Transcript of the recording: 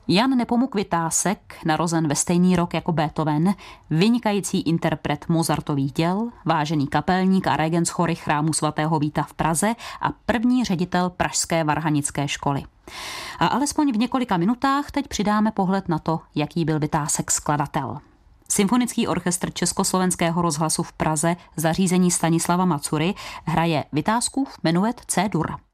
Jan Nepomuk Vytásek, narozen ve stejný rok jako Beethoven, vynikající interpret Mozartových děl, vážený kapelník a regent chory chrámu svatého Víta v Praze a první ředitel pražské varhanické školy. A alespoň v několika minutách teď přidáme pohled na to, jaký byl Vytásek skladatel. Symfonický orchestr Československého rozhlasu v Praze, zařízení Stanislava Macury, hraje Vytázkův menuet C-dur.